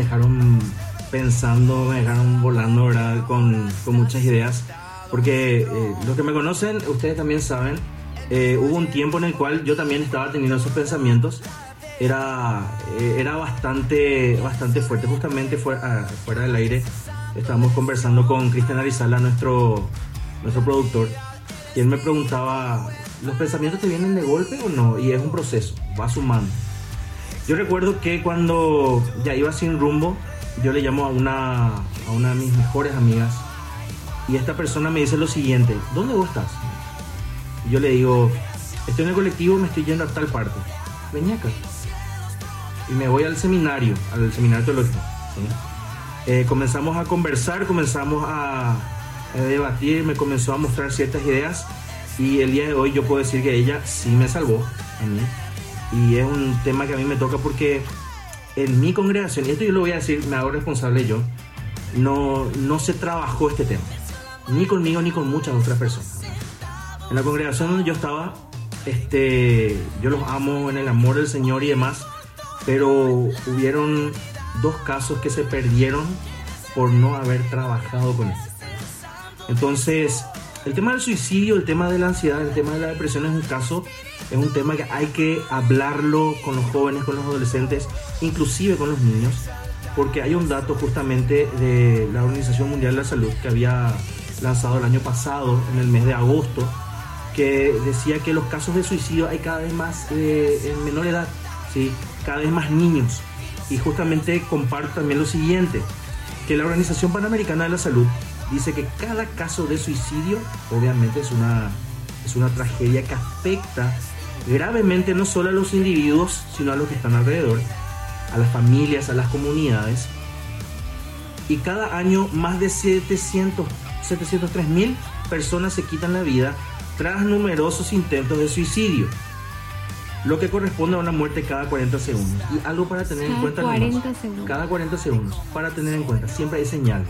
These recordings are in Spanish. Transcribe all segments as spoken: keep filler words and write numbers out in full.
dejaron pensando, me dejaron volando, ¿verdad? Con, con muchas ideas. Porque eh, los que me conocen, ustedes también saben, eh, hubo un tiempo en el cual yo también estaba teniendo esos pensamientos. Era, eh, era bastante, bastante fuerte. Justamente fuera, fuera del aire estábamos conversando con Cristian Arizala, nuestro, nuestro productor, y él me preguntaba, ¿los pensamientos te vienen de golpe o no? Y es un proceso, va sumando. Yo recuerdo que cuando ya iba sin rumbo, yo le llamo a una, a una de mis mejores amigas, y esta persona me dice lo siguiente: ¿dónde vos estás? Y yo le digo, estoy en el colectivo, me estoy yendo a tal parte. Vení acá. Y me voy al seminario, al seminario teológico, ¿sí? Eh, comenzamos a conversar, comenzamos a, a debatir, me comenzó a mostrar ciertas ideas, y el día de hoy yo puedo decir que ella sí me salvó a mí. Y es un tema que a mí me toca porque en mi congregación, y esto yo lo voy a decir, me hago responsable yo, no, no se trabajó este tema, ni conmigo ni con muchas otras personas. En la congregación donde yo estaba, este, yo los amo en el amor del Señor y demás, pero hubieron dos casos que se perdieron por no haber trabajado con esto. Entonces, el tema del suicidio, el tema de la ansiedad, el tema de la depresión es un caso, es un tema que hay que hablarlo con los jóvenes, con los adolescentes, inclusive con los niños, porque hay un dato justamente de la Organización Mundial de la Salud que había lanzado el año pasado, en el mes de agosto, que decía que los casos de suicidio hay cada vez más eh, en menor edad, ¿sí? Cada vez más niños. Y justamente comparto también lo siguiente, que la Organización Panamericana de la Salud dice que cada caso de suicidio obviamente es una, es una tragedia que afecta gravemente no solo a los individuos, sino a los que están alrededor, a las familias, a las comunidades. Y cada año más de setecientos, setecientos tres mil personas se quitan la vida tras numerosos intentos de suicidio, lo que corresponde a una muerte cada cuarenta segundos. Y algo para tener cada en cuenta cuarenta nomás, segundos. cada cuarenta segundos, para tener en cuenta, siempre hay señales.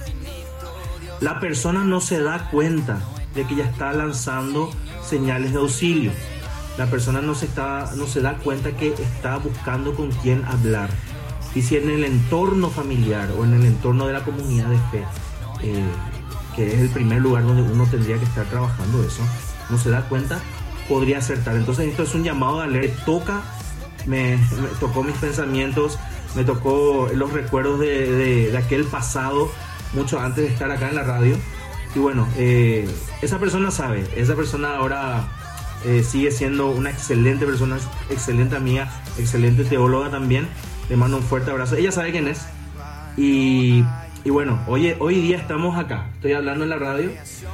La persona no se da cuenta de que ya está lanzando señales de auxilio. La persona no se, está, no se da cuenta que está buscando con quién hablar. Y si en el entorno familiar o en el entorno de la comunidad de fe, eh, que es el primer lugar donde uno tendría que estar trabajando eso, no se da cuenta, podría acertar. Entonces esto es un llamado a leer. Toca, me, me tocó mis pensamientos, me tocó los recuerdos de, de, de aquel pasado, mucho antes de estar acá en la radio. Y bueno, eh, esa persona sabe, esa persona ahora eh, sigue siendo una excelente persona, excelente amiga, excelente teóloga también. Le mando un fuerte abrazo. Ella sabe quién es. Y, y bueno, hoy, hoy día estamos acá, estoy hablando en la radio.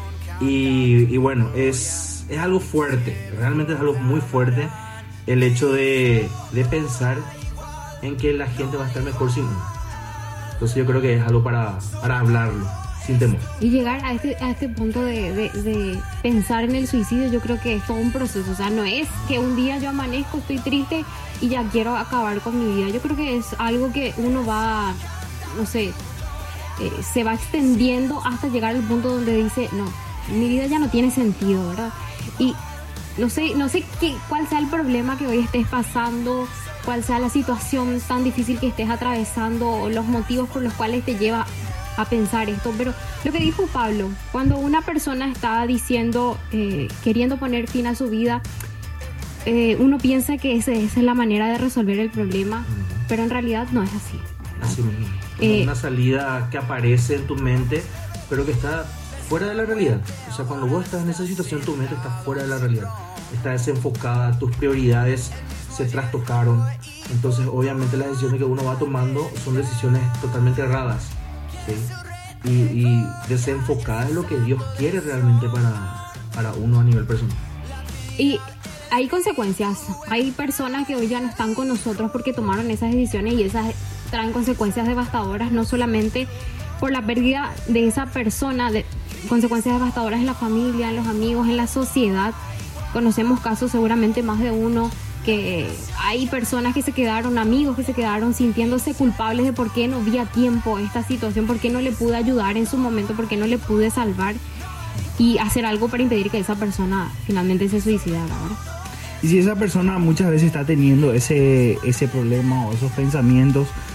Y, y bueno, es... Es algo fuerte, realmente es algo muy fuerte el hecho de, de pensar en que la gente va a estar mejor sin uno. Entonces yo creo que es algo para, para hablarlo, sin temor. Y llegar a este, a este punto de, de, de pensar en el suicidio, yo creo que es todo un proceso. O sea, no es que un día yo amanezco, estoy triste y ya quiero acabar con mi vida. Yo creo que es algo que uno va, no sé, eh, se va extendiendo hasta llegar al punto donde dice, no, mi vida ya no tiene sentido, ¿verdad? Y no sé, no sé qué, cuál sea el problema que hoy estés pasando, cuál sea la situación tan difícil que estés atravesando, o los motivos por los cuales te lleva a pensar esto, pero lo que dijo Pablo, cuando una persona está diciendo, eh, queriendo poner fin a su vida, eh, uno piensa que ese, esa es la manera de resolver el problema, uh-huh. Pero en realidad no es así. Así mismo. Eh, una salida que aparece en tu mente, pero que está fuera de la realidad. O sea, cuando vos estás en esa situación, tu mente está fuera de la realidad, está desenfocada, tus prioridades se trastocaron. Entonces obviamente las decisiones que uno va tomando son decisiones totalmente erradas, ¿sí? y, y desenfocadas de lo que Dios quiere realmente para, para uno a nivel personal. Y hay consecuencias, hay personas que hoy ya no están con nosotros porque tomaron esas decisiones, y esas traen consecuencias devastadoras, no solamente por la pérdida de esa persona, de consecuencias devastadoras en la familia, en los amigos, en la sociedad. Conocemos casos, seguramente más de uno, que hay personas que se quedaron, amigos que se quedaron sintiéndose culpables de por qué no vi a tiempo esta situación, por qué no le pude ayudar en su momento, por qué no le pude salvar, y hacer algo para impedir que esa persona finalmente se suicidara, ¿verdad? Y si esa persona muchas veces está teniendo ese, ese problema o esos pensamientos,